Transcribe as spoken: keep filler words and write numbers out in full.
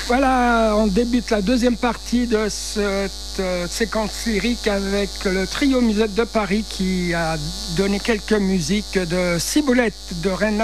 Voilà, on débute la deuxième partie de cette euh, séquence lyrique avec le trio Musette de Paris qui a donné quelques musiques de Ciboulette, de Renan